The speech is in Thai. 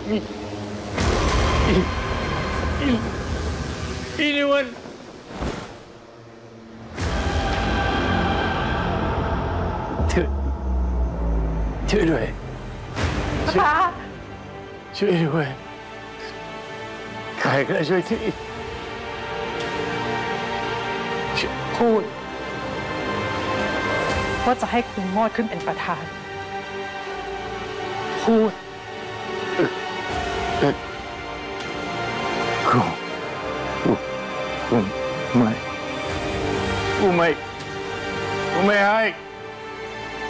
อีนวลช่วยด้วยช่วยด้วยใครก็ได้ช่วยทีพูดว่าจะให้คุณมอดขึ้นเป็นประธาน พูดกูไม่ให้